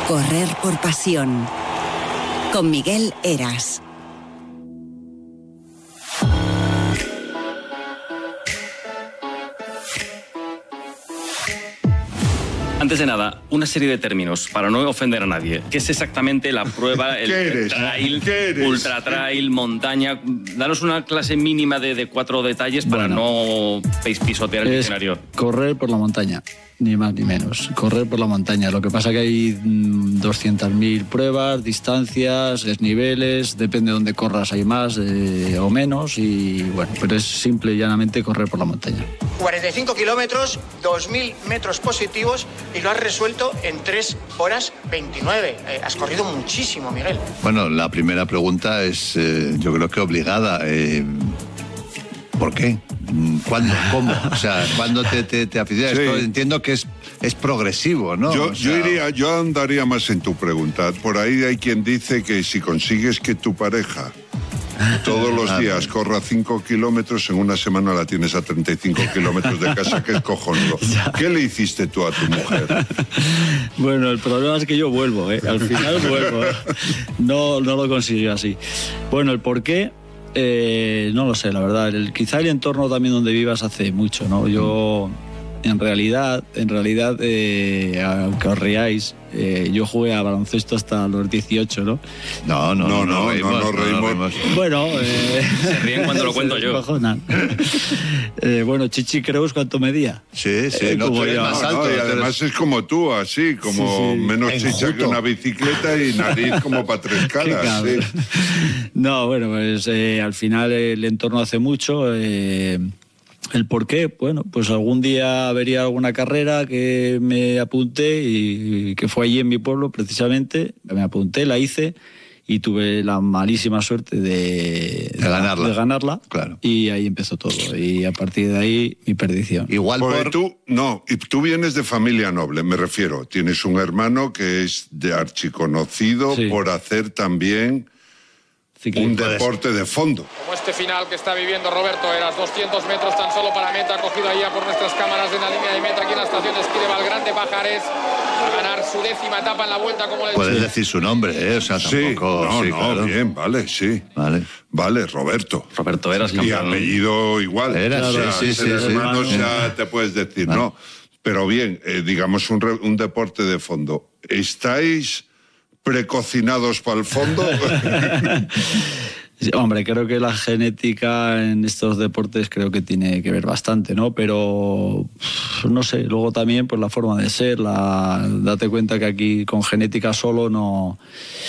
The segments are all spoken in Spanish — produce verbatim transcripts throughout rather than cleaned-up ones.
Correr por pasión. Con Miguel Heras. Antes de nada, una serie de términos para no ofender a nadie. ¿Qué es exactamente la prueba, el, el trail, ultra trail, montaña? Danos una clase mínima de, de cuatro detalles para bueno, no pisotear el diccionario. Correr por la montaña, ni más ni menos. Correr por la montaña. Lo que pasa que hay doscientas mil pruebas, distancias, desniveles, depende de dónde corras, hay más eh, o menos, y bueno, pero es simple y llanamente correr por la montaña. cuarenta y cinco kilómetros, dos mil metros positivos y lo has resuelto en tres horas veintinueve. Eh, has corrido muchísimo, Miguel. Bueno, la primera pregunta es, eh, yo creo que obligada. Eh, ¿Por qué? ¿Cuándo? ¿Cómo? O sea, ¿cuándo te, te, te aficionas? Sí. Esto entiendo que es, es progresivo, ¿no? Yo, o sea, yo, iría, yo andaría más en tu pregunta. Por ahí hay quien dice que si consigues que tu pareja todos los días corra cinco kilómetros, en una semana la tienes a treinta y cinco kilómetros de casa, que es cojonudo. ¿Qué le hiciste tú a tu mujer? Bueno, el problema es que yo vuelvo, ¿eh? Al final vuelvo. ¿eh? No, no lo consiguió así. Bueno, el por qué, eh, no lo sé, la verdad. El, quizá el entorno también donde vivas hace mucho, ¿no? Yo, en realidad, en realidad, eh, aunque os riáis, Eh, yo jugué a baloncesto hasta los dieciocho, ¿no? No, no, no, no, no, reímos, no, no, reímos. no reímos. Bueno, eh, se ríen cuando lo cuento yo. eh, bueno, Chichi Creus, ¿cuánto medía? Sí, sí, eh, no, tú eres yo. más alto. No, y además es como tú, así, como sí, sí. menos Enjuto. Chicha que una bicicleta y nariz como para tres caras. Sí. No, bueno, pues eh, al final el entorno hace mucho. Eh, ¿El por qué? Bueno, pues algún día vería alguna carrera que me apunté y que fue allí en mi pueblo precisamente. Me apunté, la hice y tuve la malísima suerte de, de ganarla. De ganarla. Claro. Y ahí empezó todo. Y a partir de ahí, mi perdición. Igual por... tú, no, y tú vienes de familia noble, me refiero. Tienes un hermano que es de archiconocido sí. por hacer también... un deporte de fondo. Como este final que está viviendo Roberto Heras, doscientos metros tan solo para meta, cogido allá por nuestras cámaras en la línea de meta aquí en la estación de esquí de Valgrande Pajares, a ganar su décima etapa en la vuelta como le Puedes decir su nombre, ¿eh? O sea, tampoco... Sí, no, sí, no, claro. bien, vale, sí. Vale. Vale, Roberto. Roberto Heras, y apellido igual. Heras, o sea, sí, sí, sí. hermanos sí. ya te puedes decir, vale. no. Pero bien, eh, digamos un, re, un deporte de fondo. ¿Estáis precocinados para el fondo? Sí, hombre, creo que la genética en estos deportes creo que tiene que ver bastante, ¿no? Pero, no sé, luego también pues la forma de ser, la, date cuenta que aquí con genética solo no,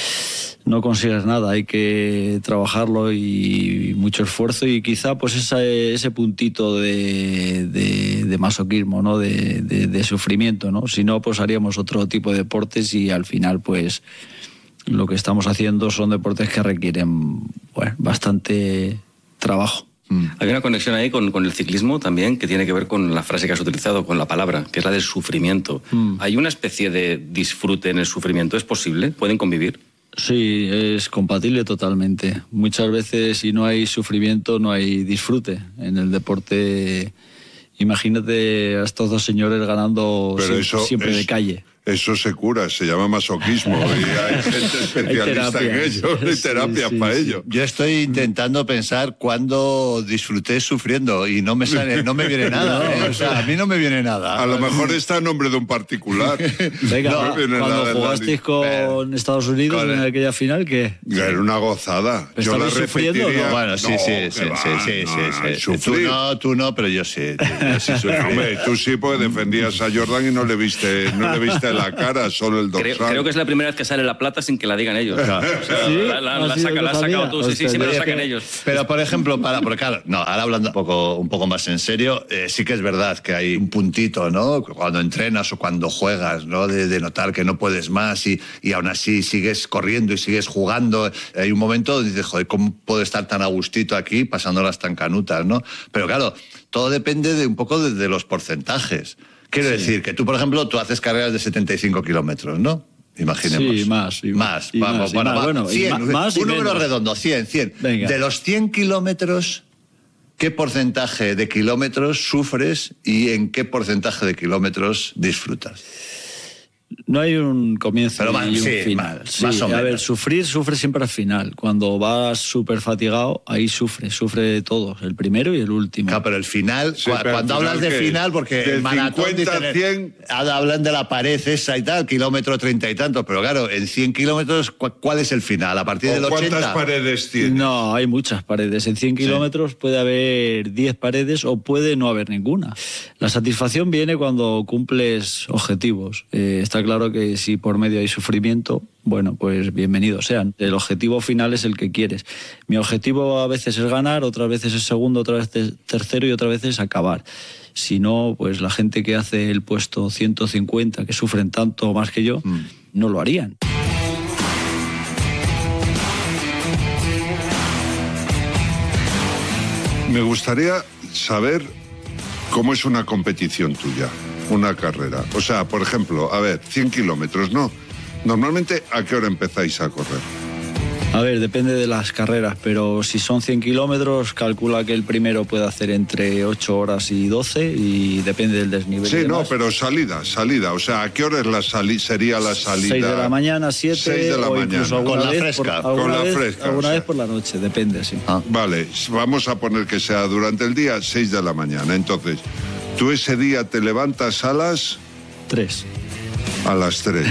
no consigues nada, hay que trabajarlo y mucho esfuerzo y quizá pues esa, ese puntito de, de, de masoquismo, ¿no? De, de, de sufrimiento, ¿no? Si no, pues haríamos otro tipo de deportes y al final pues... lo que estamos haciendo son deportes que requieren bueno, bastante trabajo. Mm. Hay una conexión ahí con, con el ciclismo también que tiene que ver con la frase que has utilizado, con la palabra, que es la del sufrimiento. Mm. ¿Hay una especie de disfrute en el sufrimiento? ¿Es posible? ¿Pueden convivir? Sí, es compatible totalmente. Muchas veces si no hay sufrimiento no hay disfrute. En el deporte, imagínate a estos dos señores ganando Pero siempre, eso siempre es... de calle. Eso se cura, se llama masoquismo y hay gente especialista hay en ello, hay terapias sí, sí, para sí. ello. Yo estoy intentando pensar cuándo disfruté sufriendo y no me sale, no me viene nada, ¿eh? O sea, a mí no me viene nada. A lo mejor está en nombre de un particular. Venga, no, cuando jugasteis con Pero, Estados Unidos con el... en aquella final, ¿qué? Era una gozada. Yo la repetiría. ¿no? Bueno, sí, no, sí, sí, va, sí, sí, no, sí, sí. Tú no, tú no, pero yo sí. Yo sí no, hombre, tú sí, porque defendías a Jordan y no le viste, no le viste la cara, solo el dorsal. Creo, creo que es la primera vez que sale la plata sin que la digan ellos. Claro. O sea, ¿Sí? La, la, la, saca, la has sacado tú, sí, sí, sí, me lo sacan que, ellos. Pero, por ejemplo, para, porque claro, no, ahora hablando un poco, un poco más en serio, eh, sí que es verdad que hay un puntito, ¿no? Cuando entrenas o cuando juegas, ¿no? De, de notar que no puedes más y, y aún así sigues corriendo y sigues jugando. Hay un momento donde dices, joder, ¿cómo puedo estar tan a gustito aquí pasándolas tan canutas, ¿no? Pero claro, todo depende de un poco de, de los porcentajes. Quiero sí. decir que tú, por ejemplo, tú haces carreras de setenta y cinco kilómetros, ¿no? Imaginemos. Sí, más. Y más. Y Vamos, más, bueno, y más, bueno, cien, y más un y número menos. redondo, cien, cien. Venga. De los cien kilómetros, ¿qué porcentaje de kilómetros sufres y en qué porcentaje de kilómetros disfrutas? No hay un comienzo Pero y más, un sí, final. más- Sí, más o a ver, menos. sufrir, sufre siempre al final. Cuando vas súper fatigado, ahí sufre, sufre todos, el primero y el último. Claro, pero el final, Sí, cu- pero cuando al final, hablas de ¿qué? final, porque Del el maratón cincuenta dicen, a cien. hablan de la pared esa y tal, kilómetro treinta y tantos, pero claro, en cien kilómetros, ¿cu- ¿cuál es el final? ¿A partir del ¿O ¿Cuántas ochenta? paredes tienes? No, hay muchas paredes. En cien kilómetros puede haber diez paredes o puede no haber ninguna. La satisfacción viene cuando cumples objetivos. Eh, está claro que si por medio hay sufrimiento, bueno, pues bienvenidos sean. El objetivo final es el que quieres. Mi objetivo a veces es ganar, otras veces es segundo, otras veces tercero y otras veces acabar. Si no, pues la gente que hace el puesto ciento cincuenta, que sufren tanto más que yo, mm. no lo harían. Me gustaría saber cómo es una competición tuya, una carrera. O sea, por ejemplo, a ver, cien kilómetros, ¿no? Normalmente, ¿a qué hora empezáis a correr? A ver, depende de las carreras, pero si son cien kilómetros, calcula que el primero puede hacer entre ocho horas y doce y depende del desnivel. Sí, y no, demás. pero salida, salida. O sea, ¿a qué hora es la sali- sería la salida? seis de la mañana, siete seis de la o mañana. incluso alguna Con la vez fresca, por, alguna con la vez- fresca, alguna o sea. vez por la noche, depende, sí. Ah. Vale, vamos a poner que sea durante el día, seis de la mañana. Entonces, tú ese día te levantas a las... Tres. A las tres.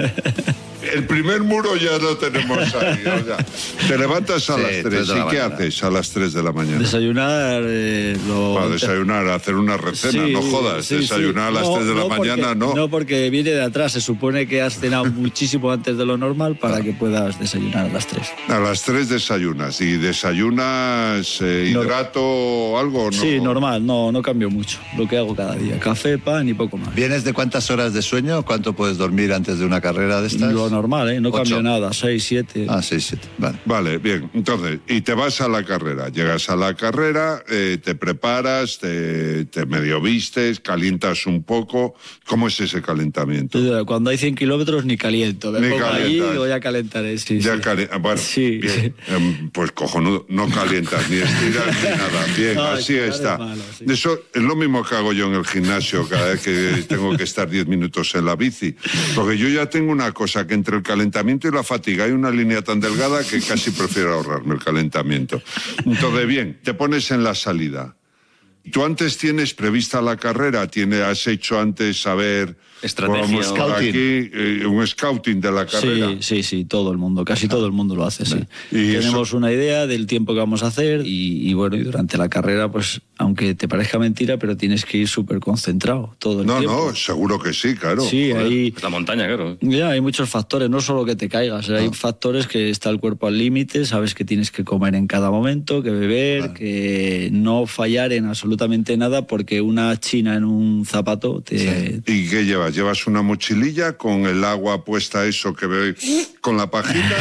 El primer muro ya lo tenemos ahí. O sea, te levantas a Sí, las tres tres. de la ¿Y qué mañana. haces a las tres de la mañana? Desayunar, eh, lo... Para desayunar, hacer una recena, Sí, no jodas. sí, desayunar sí. a las No, tres de la no porque- mañana, no. No, porque viene de atrás. Se supone que has cenado muchísimo antes de lo normal para que puedas desayunar a las tres. A las tres desayunas. ¿Y desayunas eh, No. hidrato o algo? No. Sí, normal, no, no cambio mucho. Lo que hago cada día. Café, pan y poco más. ¿Vienes de cuántas horas de sueño? ¿Cuánto puedes dormir antes de una carrera de estas? Lo normal, ¿eh? No Ocho. cambio nada. Seis, siete. Ah, seis, siete, vale. Vale, bien. Entonces, y te vas a la carrera. Llegas a la carrera, eh, te preparas, te, te medio vistes, calientas un poco. ¿Cómo es ese calentamiento? Cuando hay cien kilómetros ni caliento. Me Ni pongo allí y calientas. voy a calentar. eh, Sí, Ya sí. cali- ah, bueno, Sí. bien. Em, pues cojonudo, no calientas ni estiras ni nada. Bien, No, así estirar es está. malo, sí. Eso es lo mismo que hago yo en el gimnasio cada vez que tengo que estar diez minutos en la bici. Porque yo ya tengo una cosa, que entre el calentamiento y la fatiga hay una línea tan delgada que casi prefiero ahorrarme el calentamiento. Entonces, bien, te pones en la salida. ¿Tú antes tienes prevista la carrera? ¿Tiene, ¿Has hecho antes saber... Estrategia vamos o- por Scouting. aquí, eh, un scouting de la carrera? Sí, sí, sí, todo el mundo, casi todo el mundo lo hace, sí. ¿Y Tenemos eso? una idea del tiempo que vamos a hacer y, y bueno, y durante la carrera, pues, aunque te parezca mentira, pero tienes que ir súper concentrado todo el No, tiempo. no, seguro que sí, claro. Sí, Joder. ahí... La montaña, claro. Ya, hay muchos factores, no solo que te caigas, hay factores que está el cuerpo al límite, sabes que tienes que comer en cada momento, que beber, que no fallar en absolutamente nada porque una china en un zapato te... ¿Y qué llevas? ¿Llevas una mochililla con el agua puesta, eso que ve con la pajita?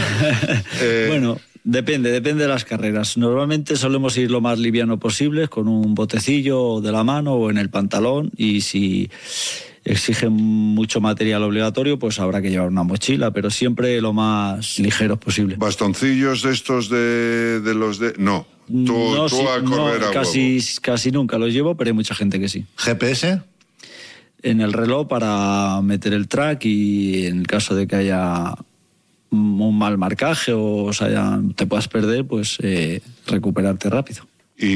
Eh, Bueno, depende, depende de las carreras. Normalmente solemos ir lo más liviano posible, con un botecillo de la mano o en el pantalón, y si exigen mucho material obligatorio, pues habrá que llevar una mochila, pero siempre lo más ligeros posible. ¿Bastoncillos de estos de, de los de...? No, tú, No, tú sí, a correr no, a casi, huevo. casi nunca los llevo, pero hay mucha gente que sí. ¿G P S? En el reloj para meter el track y en el caso de que haya un mal marcaje o, se haya- te puedas perder, pues eh, recuperarte rápido.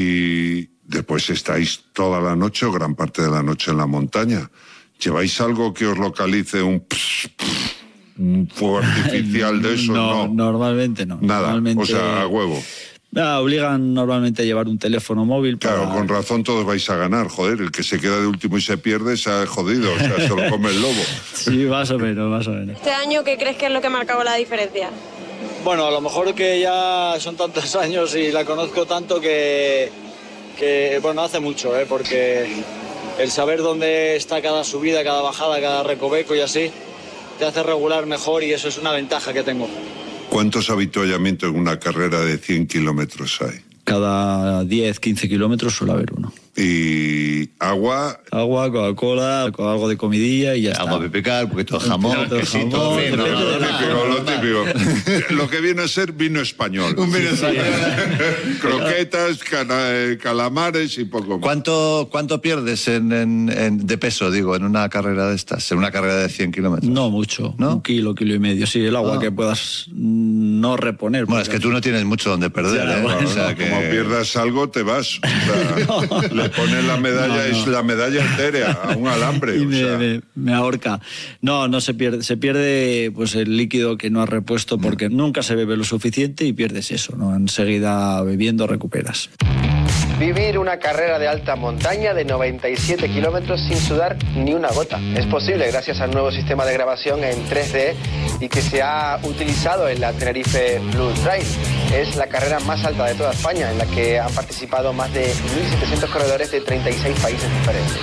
Y después estáis toda la noche o gran parte de la noche en la montaña. ¿Lleváis algo que os localice un, pss, pss, un fuego artificial de eso? No, No, normalmente no. nada, Normalmente, o sea, a huevo. Ah, obligan normalmente a llevar un teléfono móvil para... Claro, con razón todos vais a ganar, joder. El que se queda de último y se pierde se ha jodido, o sea, se lo come el lobo. Sí, más o menos, más o menos. Este año, ¿qué crees que es lo que ha marcado la diferencia? Bueno, a lo mejor que ya son tantos años y la conozco tanto que, que bueno, hace mucho, ¿eh? Porque el saber dónde está cada subida, cada bajada, cada recoveco y así, te hace regular mejor y eso es una ventaja que tengo. ¿Cuántos avituallamientos en una carrera de cien kilómetros hay? Cada diez, quince kilómetros suele haber uno. Y agua... Agua, Coca-Cola, con algo de comidilla y ya está. Agua de picar, un poquito de jamón, quesito, Lo vino. típico, lo típico. Lo que viene a ser vino español. Un vino español. Croquetas, cana- calamares y poco más. ¿Cuánto, cuánto pierdes en, en- en- de peso, digo, en una carrera de estas? En una carrera de cien kilómetros. No mucho, ¿No? un kilo, kilo y medio. Sí, el agua Ah. que puedas no reponer. Bueno, es porque- que tú no tienes mucho donde perder, Ya, ¿eh? bueno, O sea No, que- Como pierdas algo, te vas. O sea, le pones la medalla, No, no. es la medalla entera a un alambre. Y o me, sea. me- me ahorca. No, no se pierde. Se pierde pues el líquido que no has repuesto porque nunca se bebe lo suficiente y pierdes eso, ¿no? Enseguida bebiendo recuperas. Vivir una carrera de alta montaña de noventa y siete kilómetros sin sudar ni una gota. Es posible gracias al nuevo sistema de grabación en tres D y que se ha utilizado en la Tenerife Blue Trail. Es la carrera más alta de toda España, en la que han participado más de mil setecientos corredores de treinta y seis países diferentes.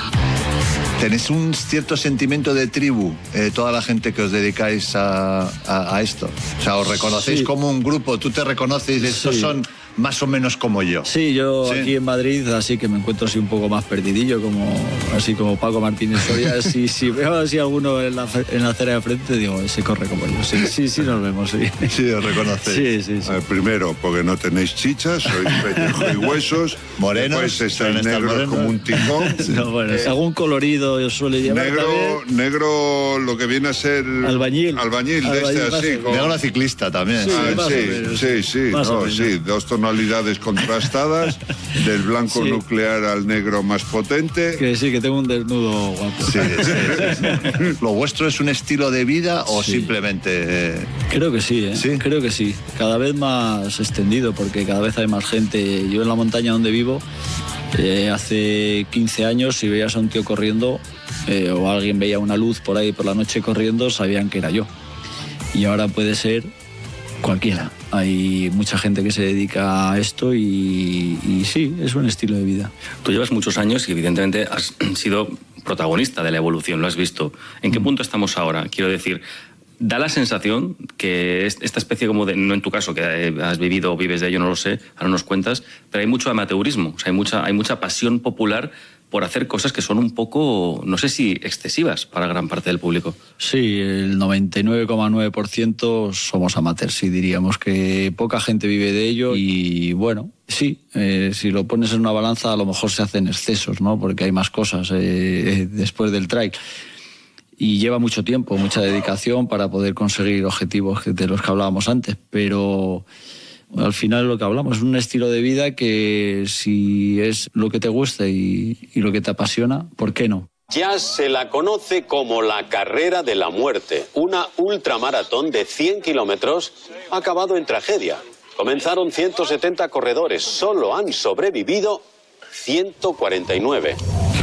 ¿Tenéis un cierto sentimiento de tribu, eh, toda la gente que os dedicáis a, a- a esto? O sea, ¿os reconocéis Sí. como un grupo? ¿Tú te reconoces? Estos Sí. son más o menos como yo. Sí, yo Sí. aquí en Madrid, así que me encuentro así un poco más perdidillo, como así como Paco Martínez Soria. si, si veo así alguno en la, en la acera de frente, digo, se corre como yo. Sí, sí, sí nos vemos, sí. Sí, os reconocéis. Sí, sí, sí. A ver, primero, porque no tenéis chichas, sois pellejo y huesos. Morenos, Después suelen estáis estar negros morenos. como un tijón. No, bueno, algún colorido yo suele llevar Negro, también. negro, lo que viene a ser... Albañil. Albañil, de Albañil, este más así. o menos. con- Negro ciclista también. Sí, Ah, más o sí, menos. sí, sí, Más o no, menos. sí, dos tonalidades contrastadas, del blanco Sí. nuclear al negro más potente. Que sí, que tengo un desnudo guapo. Sí, sí, sí, sí. ¿Lo vuestro es un estilo de vida o Sí. simplemente...? eh, Creo que sí, ¿eh? ¿Sí? Creo que sí. Cada vez más extendido, porque cada vez hay más gente. Yo en la montaña donde vivo, eh, hace quince años, si veías a un tío corriendo eh, o alguien veía una luz por ahí por la noche corriendo, sabían que era yo. Y ahora puede ser cualquiera. Hay mucha gente que se dedica a esto y, y sí, es un estilo de vida. Tú llevas muchos años y evidentemente has sido protagonista de la evolución, lo has visto. ¿En qué punto estamos ahora? Quiero decir, da la sensación que es- esta especie como de, no en tu caso, que eh, has vivido o vives de ello, no lo sé, ahora nos cuentas, pero hay mucho amateurismo, o sea, hay mucha, hay mucha pasión popular por hacer cosas que son un poco, no sé si excesivas para gran parte del público. Sí, el noventa y nueve coma nueve por ciento somos amateurs, sí, diríamos que poca gente vive de ello y bueno, sí, eh, si lo pones en una balanza a lo mejor se hacen excesos, ¿no? Porque hay más cosas eh, después del trail. Y lleva mucho tiempo, mucha dedicación para poder conseguir objetivos de los que hablábamos antes, pero al final lo que hablamos es un estilo de vida que si es lo que te gusta y, y lo que te apasiona, ¿por qué no? Ya se la conoce como la carrera de la muerte. Una ultramaratón de cien kilómetros ha acabado en tragedia. Comenzaron ciento setenta corredores, solo han sobrevivido ciento cuarenta y nueve.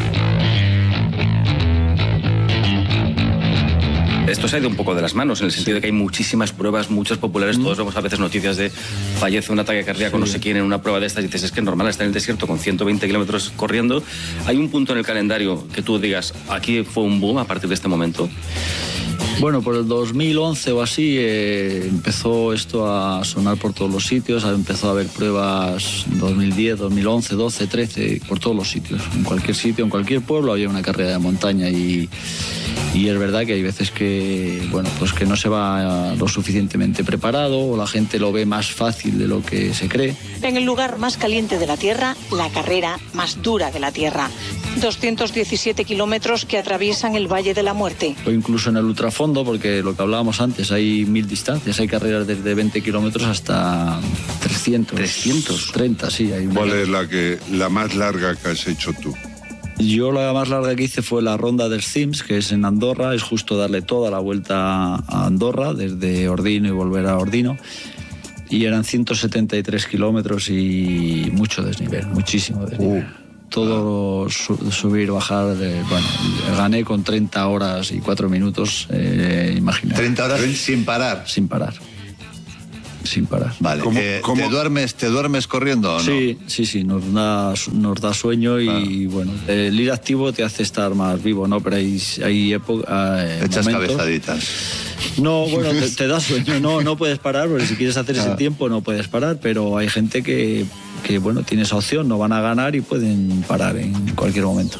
Esto se ha ido un poco de las manos, en el sentido de que hay muchísimas pruebas, muchas populares, todos vemos a veces noticias de fallece un ataque cardíaco, no sé quién, en una prueba de estas, y dices, es que es normal estar en el desierto con ciento veinte kilómetros corriendo. ¿Hay un punto en el calendario que tú digas, aquí fue un boom a partir de este momento? Bueno, por el dos mil once o así eh, empezó esto a sonar por todos los sitios, empezó a haber pruebas dos mil diez, dos mil once, doce, trece, por todos los sitios. En cualquier sitio, en cualquier pueblo había una carrera de montaña y, y es verdad que hay veces que, bueno, pues que no se va lo suficientemente preparado o la gente lo ve más fácil de lo que se cree. En el lugar más caliente de la Tierra, la carrera más dura de la Tierra. doscientos diecisiete kilómetros que atraviesan el Valle de la Muerte. O incluso en el ultrafondo, porque lo que hablábamos antes, hay mil distancias, hay carreras desde veinte kilómetros hasta trescientos. trescientos treinta, sí. Hay una ¿Cuál carrera. es la, que, la más larga que has hecho tú? Yo la más larga que hice fue la ronda del Cims, que es en Andorra, es justo darle toda la vuelta a Andorra, desde Ordino y volver a Ordino. Y eran ciento setenta y tres kilómetros y mucho desnivel, muchísimo desnivel. Uh. Todo su- subir, bajar, de, bueno, gané con treinta horas y cuatro minutos, eh, imagínate. treinta horas sin parar. Sin parar. sin parar. Vale. ¿Cómo- Eh, cómo- ¿Te duermes, te duermes corriendo o no? Sí, sí, sí, nos da, nos da sueño y bueno, el ir activo te hace estar más vivo, ¿no? Pero hay, hay épocas... Echas cabezaditas. No, bueno, te, te da sueño, no, no puedes parar, porque si quieres hacer ese Ah. tiempo no puedes parar, pero hay gente que, que, bueno, tiene esa opción, no van a ganar y pueden parar en cualquier momento.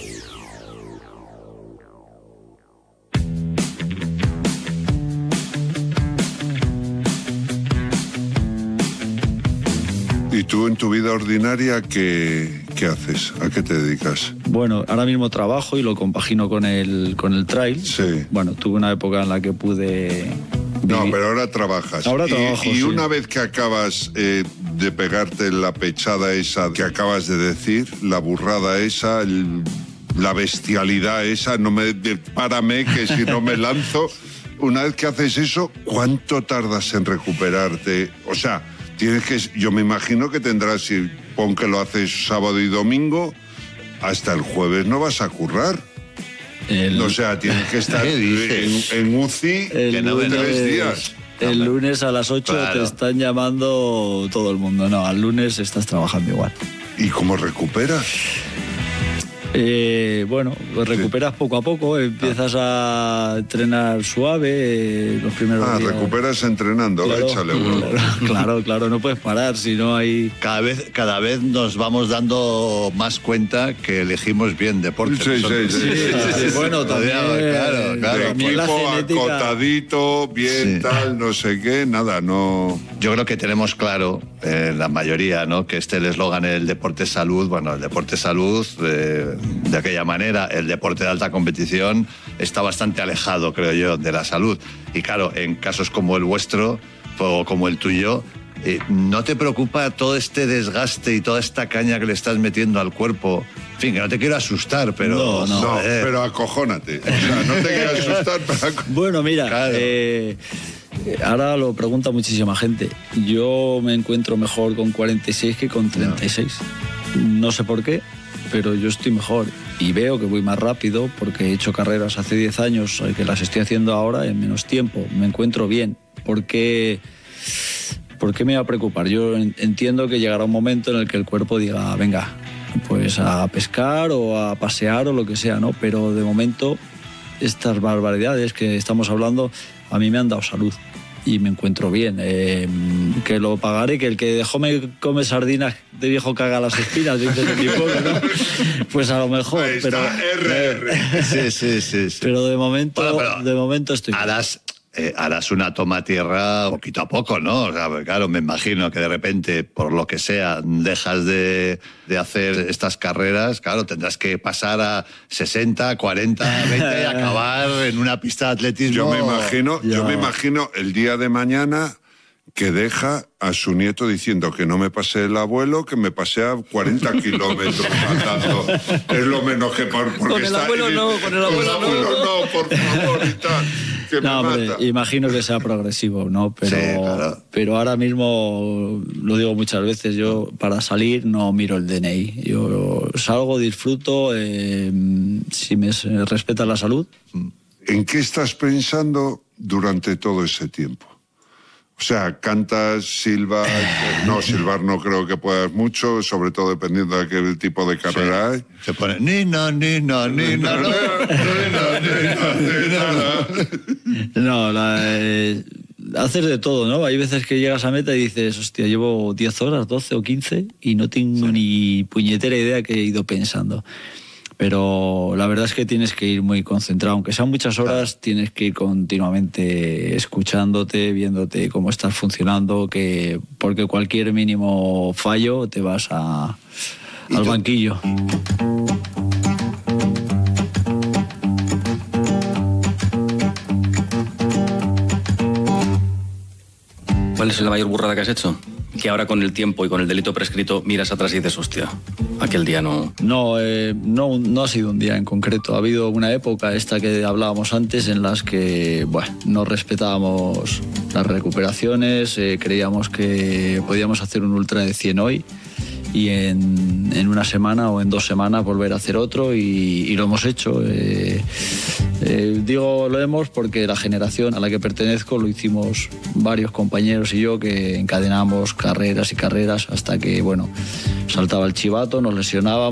¿Y tú en tu vida ordinaria qué, qué haces? ¿A qué te dedicas? Bueno, ahora mismo trabajo y lo compagino con el, con el trail. Sí. Bueno, tuve una época en la que pude... No, vivir- pero ahora trabajas. Ahora Y- trabajo, Y, sí. una vez que acabas eh, de pegarte la pechada esa que acabas de decir, la burrada esa, el- la bestialidad esa, no me de- párame que si no me lanzo. Una vez que haces eso, ¿cuánto tardas en recuperarte? O sea, tienes que, yo me imagino que tendrás, si pon que lo haces sábado y domingo, hasta el jueves no vas a currar. El- O sea, tienes que estar ¿Qué en, dices? en U C I El Que no lunes, tres días. el lunes a las ocho Claro. te están llamando todo el mundo. No, al lunes estás trabajando igual. ¿Y cómo recuperas? Eh, bueno, lo recuperas poco a poco, empiezas a entrenar suave eh, los primeros Ah, días. recuperas entrenando, Claro, échale uno. claro, claro, claro, no puedes parar si no hay... Cada vez, cada vez nos vamos dando más cuenta que elegimos bien deporte. Sí, sí, sí, sí, sí, sí. Bueno, también, Claro, claro. De también la equipo genética- acotadito, bien Sí. tal, no sé qué, nada, no... Yo creo que tenemos claro, eh, la mayoría, ¿no? Que este el eslogan, el deporte es salud, bueno, el deporte es salud, eh, de aquella manera, el deporte de alta competición está bastante alejado, creo yo, de la salud. Y claro, en casos como el vuestro o como el tuyo, eh, ¿no te preocupa todo este desgaste y toda esta caña que le estás metiendo al cuerpo? En fin, que no te quiero asustar, pero... No, no. No, joder. pero acojónate. O sea, no te quiero asustar, pero aco- Bueno, mira, Claro. eh, ahora lo pregunta muchísima gente. Yo me encuentro mejor con cuarenta y seis que con treinta y seis. No sé por qué, pero yo estoy mejor. Y veo que voy más rápido porque he hecho carreras hace diez años que las estoy haciendo ahora en menos tiempo. Me encuentro bien. ¿Por qué, ¿Por qué me va a preocupar? Yo en- entiendo que llegará un momento en el que el cuerpo diga, venga, pues a pescar o a pasear o lo que sea, ¿no? Pero de momento estas barbaridades que estamos hablando a mí me han dado salud y me encuentro bien. Eh, que lo pagaré, que el que dejó me come sardinas de viejo caga las espinas, dices en mi pueblo, ¿no? Pues a lo mejor, Ahí está, pero, R R. Sí, sí, sí, sí. pero de momento, Bueno, pero de momento estoy bien. harás, eh, harás una toma a tierra poquito a poco, ¿no? O sea, porque, claro, me imagino que de repente, por lo que sea, dejas de, de hacer estas carreras, claro, tendrás que pasar a sesenta, cuarenta, veinte y acabar en una pista de atletismo. Yo me imagino, yo Ya. me imagino el día de mañana que deja a su nieto diciendo que no me pase el abuelo, que me pase a cuarenta kilómetros andando. Es lo menos que por, porque Con el está- abuelo no, con el abuelo no. no, por favor, y tal, que No, me hombre, mata. imagino que sea progresivo, ¿no? Pero, Sí, claro. pero ahora mismo, lo digo muchas veces, yo para salir no miro el D N I. Yo salgo, disfruto, eh, si me se respeta la salud. ¿En qué estás pensando durante todo ese tiempo? O sea, cantas, silbas, no, silbar no creo que puedas mucho, sobre todo dependiendo de qué tipo de carrera hay. Se pone ni no, ni no, ni no, no. No, la, eh, haces de todo, ¿no? Hay veces que llegas a meta y dices, hostia, llevo diez horas, doce o quince y no tengo ni puñetera idea que he ido pensando. Pero la verdad es que tienes que ir muy concentrado, aunque sean muchas horas, tienes que ir continuamente escuchándote, viéndote cómo estás funcionando, que porque cualquier mínimo fallo te vas a, al banquillo. ¿Cuál es la mayor burrada que has hecho? Que ahora con el tiempo y con el delito prescrito miras atrás y dices, hostia, aquel día no... No, eh, no, no ha sido un día en concreto. Ha habido una época, esta que hablábamos antes, en las que bueno, no respetábamos las recuperaciones, eh, creíamos que podíamos hacer un ultra de cien hoy y en, en una semana o en dos semanas volver a hacer otro y, y lo hemos hecho. Eh, Eh, digo lo hemos porque la generación a la que pertenezco lo hicimos varios compañeros y yo, que encadenamos carreras y carreras hasta que, bueno, saltaba el chivato, nos lesionábamos.